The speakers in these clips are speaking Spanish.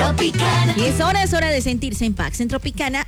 Tropicana. Y es hora de sentirse en Pax en Tropicana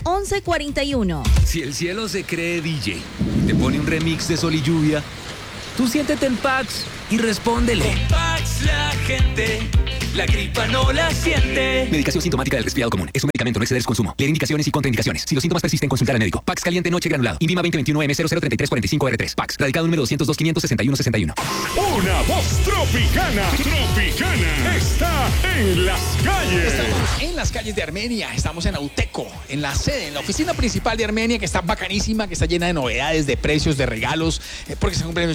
11:41. Si el cielo se cree DJ, te pone un remix de Sol y Lluvia, tú siéntete en Pax y respóndele. Con Pax la gente, la gripa no la siente. Medicación sintomática del resfriado común. Es un medicamento, no exceder su consumo. Leer indicaciones y contraindicaciones. Si los síntomas persisten, consultar al médico. Pax caliente noche granulado. INVIMA 2021M003345R3. Pax. Radicado número 202-561-61. Una voz tropicana. Tropicana está en las calles. Estamos en las calles de Armenia. Estamos en Auteco, en la sede, en la oficina principal de Armenia, que está bacanísima, que está llena de novedades, de precios, de regalos, porque se cumplen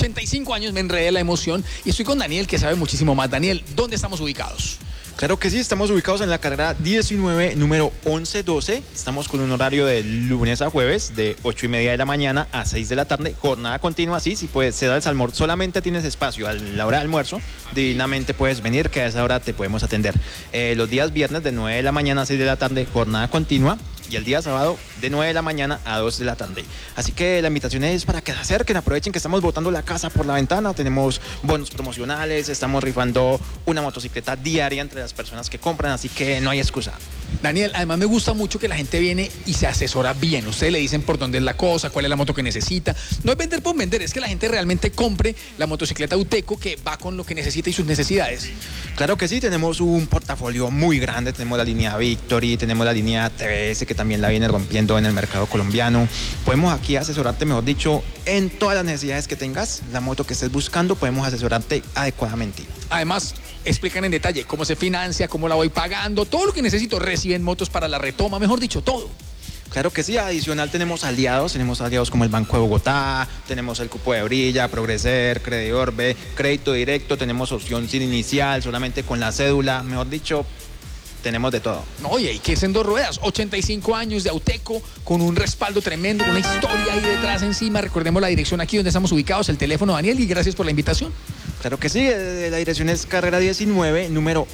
85 años. Me enredé la emoción y estoy con Daniel, que sabe muchísimo más. Daniel, ¿dónde estamos ubicados? Claro que sí, estamos ubicados en la carrera 19, número 1112. Estamos con un horario de lunes a jueves, de 8:30 de la mañana a 6 de la tarde, jornada continua. Sí, si puedes, se da el almuerzo, solamente tienes espacio a la hora de almuerzo, divinamente puedes venir, que a esa hora te podemos atender. Los días viernes de 9 de la mañana a 6 de la tarde, jornada continua. Y el día sábado de 9 de la mañana a 2 de la tarde. Así que la invitación es para que se acerquen, aprovechen que estamos botando la casa por la ventana. Tenemos bonos promocionales, estamos rifando una motocicleta diaria entre las personas que compran, así que no hay excusa. Daniel, además me gusta mucho que la gente viene y se asesora bien. Ustedes le dicen por dónde es la cosa, cuál es la moto que necesita. No es vender por vender, es que la gente realmente compre la motocicleta Auteco, que va con lo que necesita y sus necesidades. Claro que sí, tenemos un portafolio muy grande. Tenemos la línea Victory, tenemos la línea TBS, que también la viene rompiendo en el mercado colombiano. Podemos aquí asesorarte, mejor dicho, en todas las necesidades que tengas. La moto que estés buscando, podemos asesorarte adecuadamente. Además, explican en detalle cómo se financia, cómo la voy pagando, todo lo que necesito. Reciben motos para la retoma, mejor dicho, todo. Claro que sí, adicional tenemos aliados como el Banco de Bogotá, tenemos el Cupo de Brilla, Progreser, Crediorbe, crédito directo, tenemos opción sin inicial, solamente con la cédula, mejor dicho, tenemos de todo. No, y hay que irse en dos ruedas. 85 años de Auteco, con un respaldo tremendo, con una historia ahí detrás encima. Recordemos la dirección aquí donde estamos ubicados, el teléfono, Daniel, y gracias por la invitación. Claro que sí, la dirección es carrera 19, número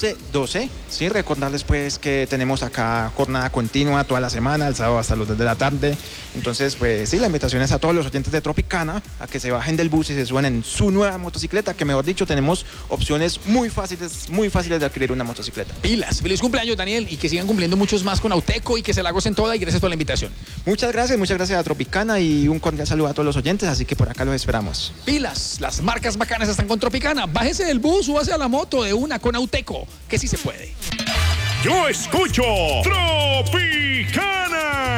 1112. Sí, recordarles pues que tenemos acá jornada continua toda la semana, el sábado hasta las 2 de la tarde. Entonces, pues sí, la invitación es a todos los oyentes de Tropicana a que se bajen del bus y se suban en su nueva motocicleta, que mejor dicho, tenemos opciones muy fáciles de adquirir una motocicleta. Pilas, feliz cumpleaños, Daniel, y que sigan cumpliendo muchos más con Auteco y que se la gocen toda, y gracias por la invitación. Muchas gracias a Tropicana y un cordial saludo a todos los oyentes, así que por acá los esperamos. Pilas, las marcas bacanas están con Tropicana. Bájese del bus, súbase a la moto de una con Auteco, que sí se puede. Yo escucho Tropicana.